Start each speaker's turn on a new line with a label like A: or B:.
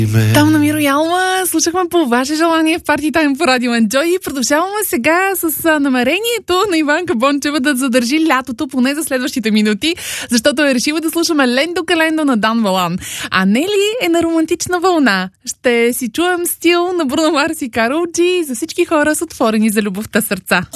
A: Там на Миро Ялма слушахме по ваше желание в Party Time по Радио Enjoy и продължаваме сега с намерението на Иванка Бончева да задържи лятото поне за следващите минути, защото е решила да слушаме Лендо Календо на Дан Балан. А Нели е на романтична вълна. Ще си чуем стил на Бруно Марс и Карол Джи за всички хора с отворени за любовта сърца.